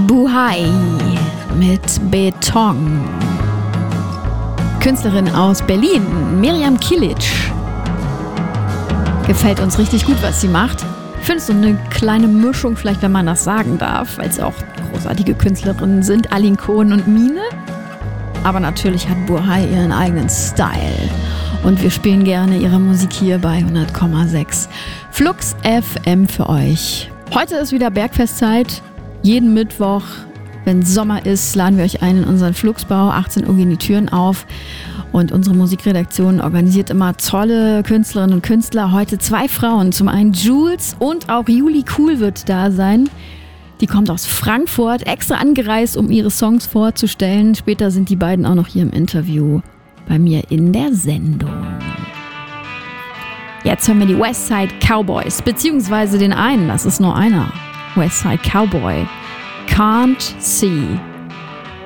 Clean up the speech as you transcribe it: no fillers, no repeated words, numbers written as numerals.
Buhai mit Beton. Künstlerin aus Berlin, Miriam Kilic. Gefällt uns richtig gut, was sie macht. Ich finde es so eine kleine Mischung, vielleicht wenn man das sagen darf, weil es auch großartige Künstlerinnen sind, Aline Cohen und Mine. Aber natürlich hat Buhai ihren eigenen Style. Und wir spielen gerne ihre Musik hier bei 100,6 Flux FM für euch. Heute ist wieder Bergfestzeit. Jeden Mittwoch, wenn Sommer ist, laden wir euch ein in unseren Fluxbau. 18 Uhr gehen die Türen auf. Und unsere Musikredaktion organisiert immer tolle Künstlerinnen und Künstler. Heute 2 Frauen. Zum einen Jules und auch Juli Cool wird da sein. Die kommt aus Frankfurt, extra angereist, um ihre Songs vorzustellen. Später sind die beiden auch noch hier im Interview bei mir in der Sendung. Jetzt hören wir die Westside Cowboys, beziehungsweise den einen, das ist nur einer. Westside Cowboy. Can't See.